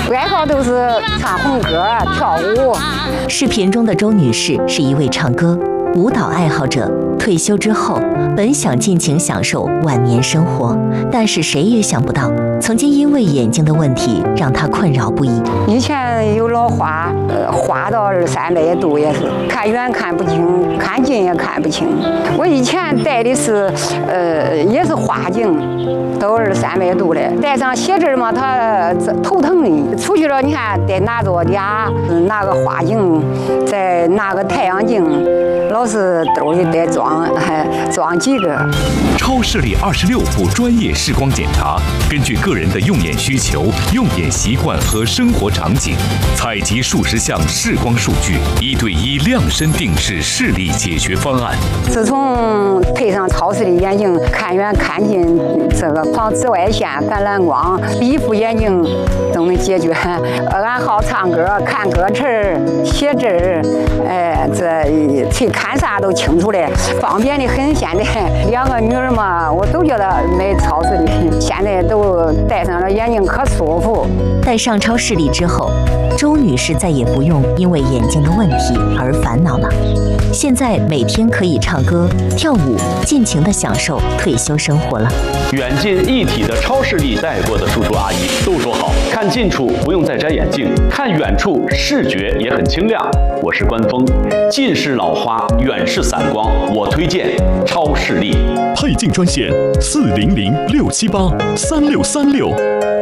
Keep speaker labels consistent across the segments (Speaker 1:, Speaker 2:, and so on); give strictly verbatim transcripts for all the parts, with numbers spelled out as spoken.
Speaker 1: 爱好都是唱红歌、跳舞。
Speaker 2: 视频中的周女士是一位唱歌、舞蹈爱好者。退休之后，本想尽情享受晚年生活，但是谁也想不到，曾经因为眼睛的问题让她困扰不已。
Speaker 1: 以前有老花，呃，花到二三百度也是，看远看不清，看近也看不清。我以前戴的是，呃，也是花镜，都二三百度的，戴上写字嘛，它头疼的。出去了，你看得拿着俩，拿个花镜，再拿个太阳镜，老是兜里得装，还装几个。
Speaker 3: 超视力二十六步专业视光检查，根据个人的用眼需求、用眼习惯和生活场景，采集数十项视光数据，一对一量身定制视力解决方案。
Speaker 1: 自从配上超视力眼镜，看远看近，这个防紫外线、反蓝光，一副眼镜都能解决。俺好唱歌、看歌词、写字，哎，这去看啥都清楚的，方便的很。现在两个女儿嘛，我都觉得买超视力，现在都戴上了眼镜可舒服。
Speaker 2: 戴上超视力之后，周女士再也不用因为眼睛的问题而烦恼了。现在每天可以唱歌、跳舞，尽情地享受退休生活了。
Speaker 4: 远近一体的超视力戴过的叔叔阿姨都说好，看近处不用再摘眼镜，看远处视觉也很清亮。我是关峰，近视老花，远视散光，我推荐超视力。
Speaker 5: 配镜专线四零零六七八三六三六。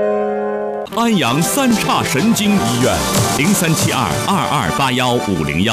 Speaker 3: 安阳三岔神经医院零三七二二二八幺五零幺。